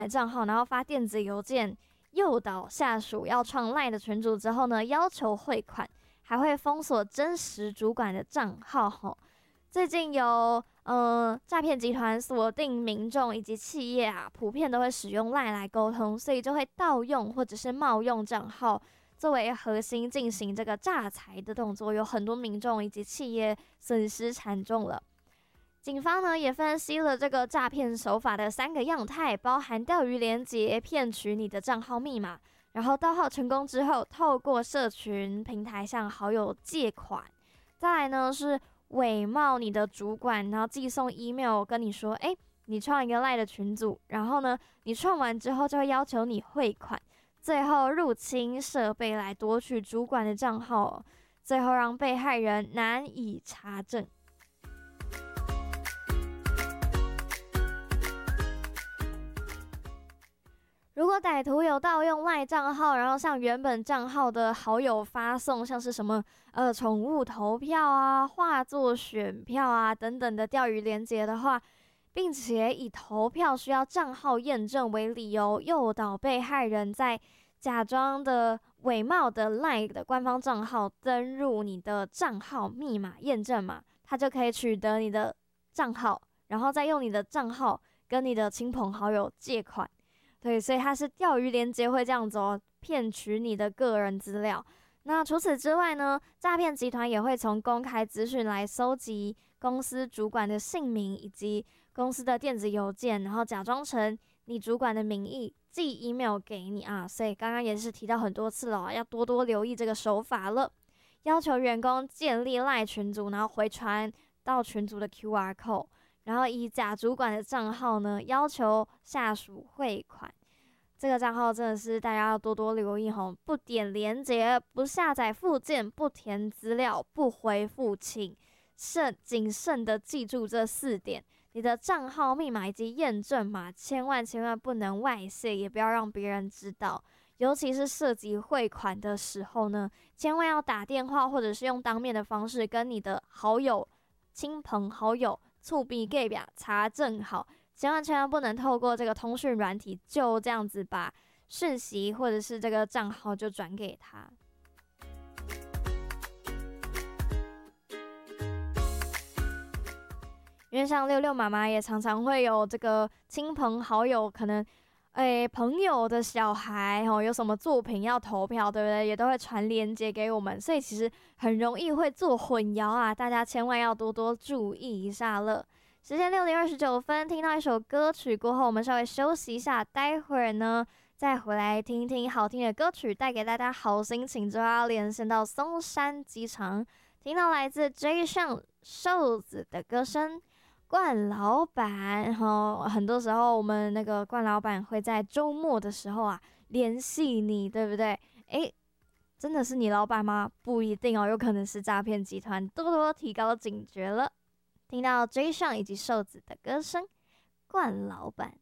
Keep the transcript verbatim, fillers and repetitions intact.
账号，然后发电子邮件诱导下属要创 LINE 的群组之后呢，要求汇款，还会封锁真实主管的账号吼。最近有呃诈骗集团锁定民众以及企业啊，普遍都会使用 LINE 来沟通，所以就会盗用或者是冒用账号作为核心进行这个诈财的动作，有很多民众以及企业损失惨重了。警方呢也分析了这个诈骗手法的三个样态，包含钓鱼连结骗取你的账号密码，然后盗号成功之后，透过社群平台向好友借款，再来呢是伪冒你的主管，然后寄送 email 跟你说，哎，你创一个 LINE 的群组，然后呢你创完之后就会要求你汇款，最后入侵设备来夺取主管的账号，最后让被害人难以查证。如果歹徒有盗用 LINE 账号，然后向原本账号的好友发送像是什么呃宠物投票啊、画作选票啊等等的钓鱼连结的话，并且以投票需要账号验证为理由，诱导被害人在假装的伪冒的 LINE 的官方账号登入你的账号密码验证码，他就可以取得你的账号，然后再用你的账号跟你的亲朋好友借款。对，所以它是钓鱼连结会这样子哦，骗取你的个人资料。那除此之外呢，诈骗集团也会从公开资讯来搜集公司主管的姓名以及公司的电子邮件，然后假装成你主管的名义寄 email 给你啊。所以刚刚也是提到很多次了，要多多留意这个手法了。要求员工建立 LINE 群组，然后回传到群组的 Q R code。然后以假主管的账号呢，要求下属汇款。这个账号真的是大家要多多留意吼，不点连结，不下载附件，不填资料，不回复，请慎谨慎的记住这四点。你的账号密码以及验证码，千万千万不能外泄，也不要让别人知道。尤其是涉及汇款的时候呢，千万要打电话或者是用当面的方式跟你的好友、亲朋好友触笔给表查证好，千万千万不能透过这个通讯软体就这样子把讯息或者是这个账号就转给他。因为像六六妈妈也常常会有这个亲朋好友可能诶，朋友的小孩哦，有什么作品要投票，对不对？也都会传链接给我们，所以其实很容易会做混淆啊，大家千万要多多注意一下了。时间六点二十九分，听到一首歌曲过后，我们稍微休息一下，待会儿呢再回来听听好听的歌曲，带给大家好心情。之后要连线到松山机场，听到来自 J 上瘦子的歌声。冠老板，然后很多时候我们那个冠老板会在周末的时候啊联系你，对不对？诶，真的是你老板吗？不一定哦，有可能是诈骗集团，多多提高警觉了。听到 J 上以及瘦子的歌声，冠老板。